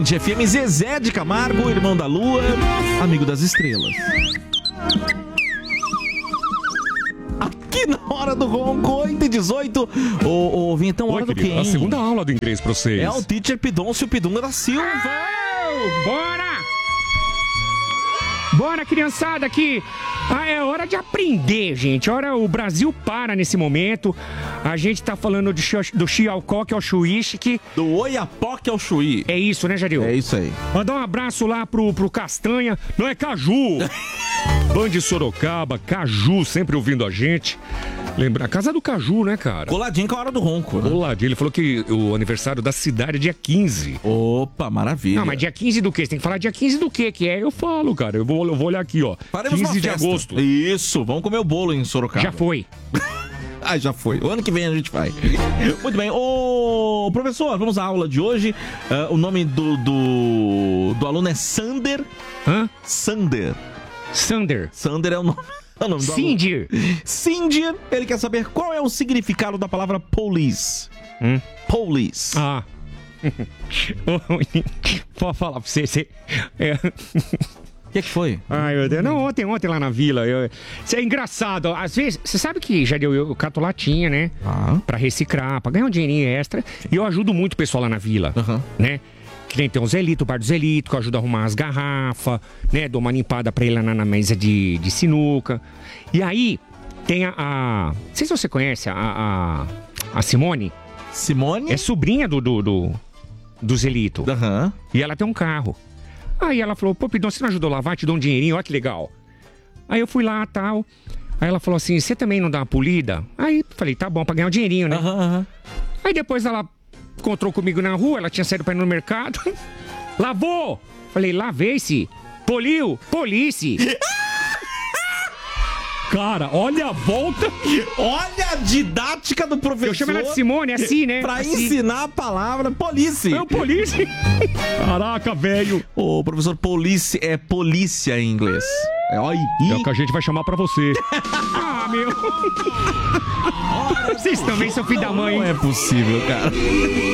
Band FM, Zezé de Camargo, irmão da lua, amigo das estrelas. Aqui na hora do ronco, 8h18. Ô, Vintão, hora do quê, hein? A segunda aula do inglês pra vocês. É o Teacher Pidoncio Pidunga da Silva. Bora! Bora, criançada, aqui. É hora de aprender, gente. O Brasil para nesse momento. A gente tá falando do Xiaocoque ao Chuíchique. Do Oiapoque ao Chuí. É isso, né, Jadil? É isso aí. Mandar um abraço lá pro Castanha. Não é Caju. Band Sorocaba, Caju, sempre ouvindo a gente. Lembra, a casa do Caju, né, cara? Coladinho com a hora do ronco, né? Coladinho. Ele falou que o aniversário da cidade é dia 15. Opa, maravilha. Não, mas dia 15 do quê? Você tem que falar dia 15 do quê que é? Eu falo, cara. Eu vou olhar aqui, ó. Faremos 15 de festa. agosto. Isso, vamos comer o bolo em Sorocaba. Já foi. Ah, já foi. O ano que vem a gente vai. Muito bem. Ô, professor, vamos à aula de hoje. O nome do aluno é Sander. Hã? Sander. Sander é o nome. Sindir. Sindir, ele quer saber qual é o significado da palavra police. Police. Ah. Pode falar pra você. O que foi? Ai, meu Deus. Não, ontem lá na vila. Isso é engraçado. Às vezes, você sabe que já eu cato latinha, né? Pra reciclar, pra ganhar um dinheirinho extra. E eu ajudo muito o pessoal lá na vila, né? Que nem tem o Zelito, o bar do Zelito, que eu ajudo a arrumar as garrafas, né? Dou uma limpada pra ele lá na mesa de sinuca. E aí, tem não sei se você conhece a Simone. Simone? É sobrinha do Zelito. E ela tem um carro. Aí ela falou, pô, Pidon, você não ajudou a lavar? Te dou um dinheirinho, olha que legal. Aí eu fui lá e tal. Aí ela falou assim, você também não dá uma polida? Aí falei, tá bom, pra ganhar um dinheirinho, né? Aí depois ela encontrou comigo na rua, ela tinha saído pra ir no mercado. Lavou! Falei, lavei-se. Poliu? Police. Cara, olha a volta. Olha a didática do professor. Eu chamo ela de Simone, é assim, né? Pra assim. ensinar a palavra police. É o police. Caraca, velho. O professor police é polícia em inglês. É o que a gente vai chamar pra você. Ah, meu. Vocês também são filho da mãe. Não é possível, cara.